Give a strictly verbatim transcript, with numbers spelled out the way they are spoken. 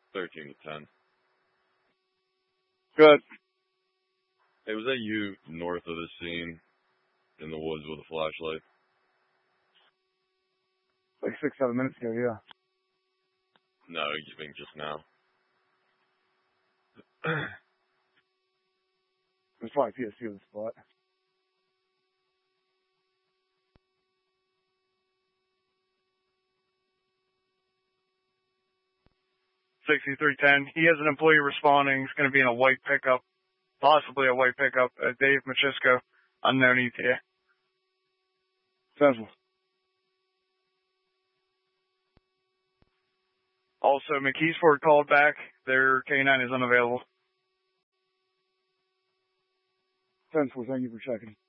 thirteen to ten. Good. Hey, was that you north of the scene in the woods with a flashlight? Like six, seven minutes ago, yeah. No, you think just now. There's probably P S C on the spot. sixty-three ten. He has an employee responding. He's going to be in a white pickup, possibly a white pickup. Uh, Dave Machisco, unknown E T A. Sensible. Also, McKeesford called back. Their K nine is unavailable. Sensible. Thank you for checking.